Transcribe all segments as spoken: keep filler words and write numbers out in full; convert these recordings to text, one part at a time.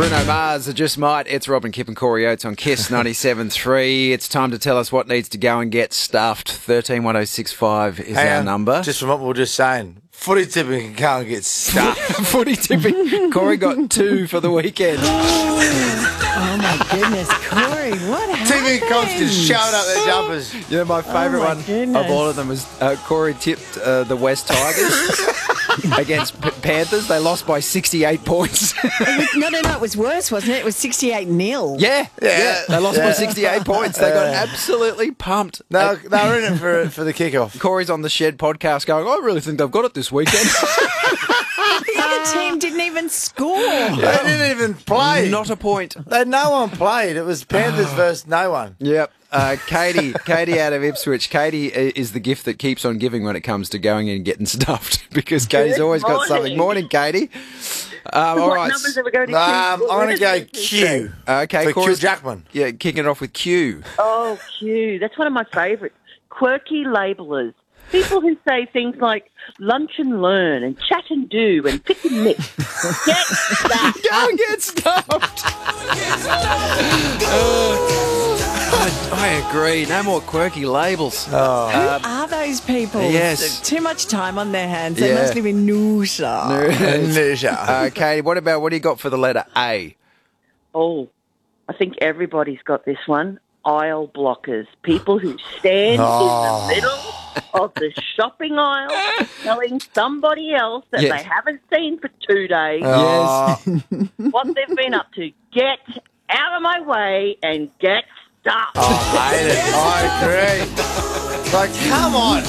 Bruno Mars, I Just Might. It's Robin, Kip and Corey Oates on Kiss ninety-seven three. It's time to tell us what needs to go and get stuffed. thirteen one oh six five is Hang our on, number. Just from what we were just saying, footy tipping can go and get stuffed. Footy tipping. Corey got two for the weekend. Oh my goodness, Corey, what happened? T V cops just showing up their jumpers. You know, my favourite Oh, my one goodness. of all of them was uh, Corey tipped uh, the West Tigers against P- Panthers. They lost by sixty-eight points. No, no, no, it was worse, wasn't it? It was sixty-eight nil. yeah, yeah, Yeah. They lost by Yeah. sixty-eight points. They got absolutely pumped. No, they were in it for for the kickoff. Corey's on the Shed podcast going, I really think they've got it this weekend. The other team didn't even score. They didn't even play. Not a point. They, no one played. It was Panthers versus no one. Yep. Uh, Katie, Katie out of Ipswich. Katie i- is the gift that keeps on giving when it comes to going in and getting stuffed because Katie's Good always got morning. something. Morning, Katie. Um, all What right. numbers are we going to Um, Q? I'm going to go What is it? Q. Okay, for Q Corey's- Jackman. Yeah, kicking it off with Q. Oh, Q. That's one of my favourites. Quirky labellers. People who say things like lunch and learn and chat and do and pick and mix. Get that. Go and get stuffed. Uh, I, I agree. No more quirky labels. Oh. Who are those people? yes. Too much time on their hands. They Yeah. must live in Noosa. Ninja. Uh, Katie, what about what do you got for the letter A? Oh, I think everybody's got this one. Aisle blockers. People who stand Oh. in the middle of the shopping aisle telling somebody else that Yes. they haven't seen for two days Oh. what they've been up to. Get out of my way and get stuffed. I hate it. I agree. Like, come on.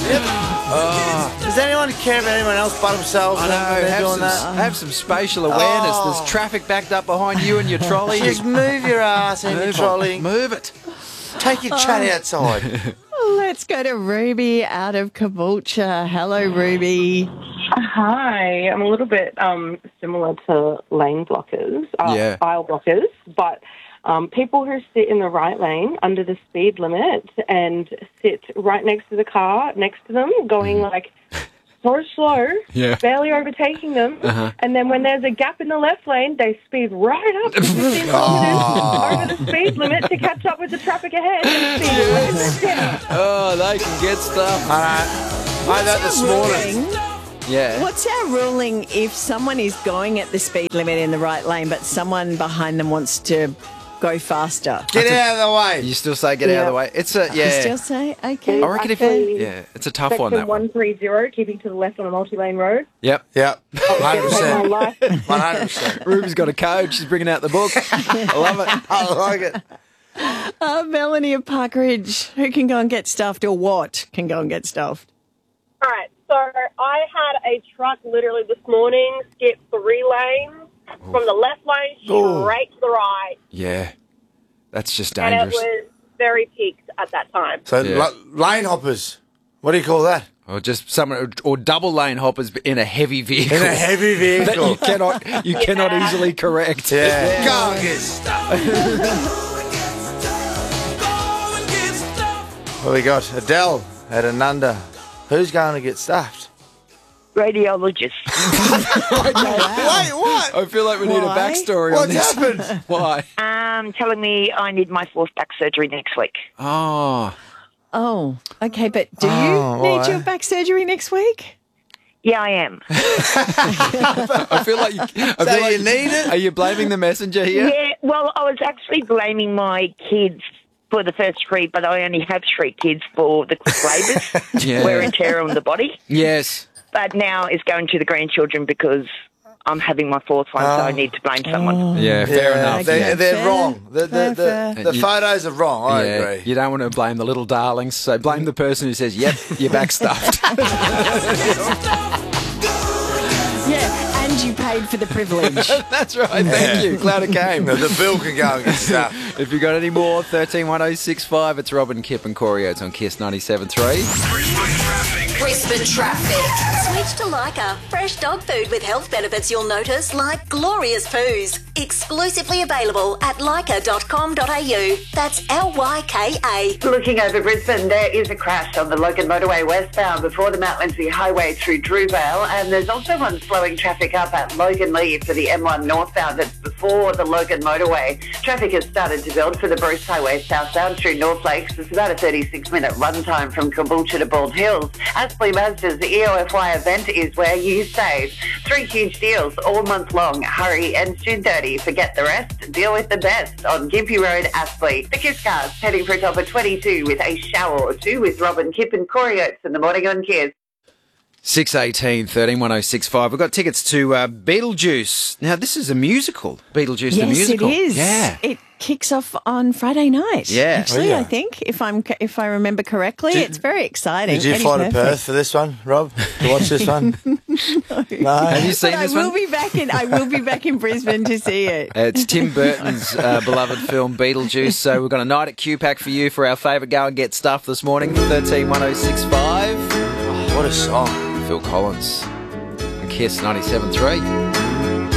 Does anyone care about anyone else but themselves I when know. they're Have doing some, that? have some spatial awareness. Oh. There's traffic backed up behind you and your trolley. Just move your ass in your Move trolley. it. Move it. Take your chat outside. Let's go to Ruby out of Caboolture. Hello, Ruby. Hi, I'm a little bit um, similar to lane blockers, uh, Yeah. aisle blockers, but um, people who sit in the right lane under the speed limit and sit right next to the car next to them, going like so slow, Yeah. barely overtaking them, and then when there's a gap in the left lane, they speed right up to fifteen kilometres over the speed limit to catch up with the traffic ahead and speed right back down. Oh, they can get stuff. All right. I had that this morning. Ruling? Yeah. What's our ruling if someone is going at the speed limit in the right lane, but someone behind them wants to go faster? Get out of the way. You still say get out of the Yeah. way. It's a You yeah. still say, okay. I reckon if Actually, yeah, it's a tough one Section that one. one thirty, keeping to the left on a multi-lane road. Yep. Yep. one hundred My percent. life. one hundred percent. Ruby's got a code. She's bringing out the book. I love it. I like it. Uh, Melanie of Parkridge, who can go and get stuffed or what can go and get stuffed? All right, so I had a truck literally this morning skip three lanes from the left lane Ooh. straight to the right, Yeah. That's just and it dangerous. was very peaked at that time. So, Yeah. la- lane hoppers. What do you call that? Or just someone or double lane hoppers in a heavy vehicle. In a heavy that vehicle. you cannot you cannot Yeah. easily correct. Yeah. Go and get stuff. What we got? Adele at Ananda. Who's going to get stuffed? Radiologist. Wait, what? I feel like we need Why? a backstory on What's this. happened? Why? Um, telling me I need my fourth back surgery next week. Oh. Oh, okay, but do you Oh, need alright. your back surgery next week? Yeah, I am. I feel like you, I feel So like you need it? Are you blaming the messenger here? Yeah, well, I was actually blaming my kids for the first three, but I only have three kids for the quick labours, Yeah. wear and tear on the body. Yes. But now it's going to the grandchildren because I'm having my fourth one, so I need to blame someone. Yeah, fair Yeah, enough. They're, Okay, they're fair. wrong. The, the, Fair, the, fair. the You- photos are wrong. I yeah, agree. you don't want to blame the little darlings, so blame the person who says, "Yep, you're back stuffed." Yeah, and you paid for the privilege. That's right. Thank you. Glad it came. The bill can go and get stuffed. If you got any more, thirteen one oh six five. It's Robin, Kip, and Corey Oates on Kiss ninety-seven three. Brisbane traffic. Brisbane traffic. Switch to Leica. Fresh dog food with health benefits you'll notice, like glorious poos. Exclusively available at leica dot com dot a u. That's L Y K A. Looking over Brisbane, there is a crash on the Logan Motorway westbound before the Mount Lindesay Highway through Drewvale, and there's also one slowing traffic up at Logan Lee for the M one northbound. It's before the Logan Motorway. Traffic has started to build for the Bruce Highway southbound through North Lakes. It's about a thirty-six minute run time from Caboolture to Bald Hills. Aspley Mazda's E O F Y event is where you save. Three huge deals all month long. Hurry, and June thirtieth. Forget the rest. Deal with the best on Gympie Road, Aspley. The Kiss Cars heading for a top of twenty-two with a shower or two with Robin Kipp and Corey Oates in the morning on Kiss. six eighteen thirteen one oh six five. We've got tickets to uh, Beetlejuice. Now, this is a musical. Beetlejuice the Yes, musical. it is. Yeah. It kicks off on Friday night. Yeah. Actually, Oh, yeah. I think, if I'm if I remember correctly. Did- it's very exciting. Did you Eddie fly to Murphy. Perth for this one, Rob? To watch this one? no. Have you seen But I this will one? be back in I will be back in Brisbane to see it. Uh, It's Tim Burton's uh, beloved film Beetlejuice. So we've got a night at Q-Pack for you for our favourite Go and Get Stuff this morning. thirteen one oh six five. What a song. Phil Collins. And Kiss ninety-seven three.